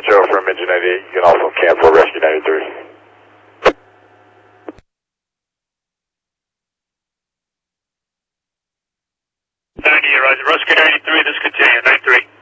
Echo from Engine 98. You can also cancel Rescue 93. 90, Roger. Rescue 93, this continue, 93.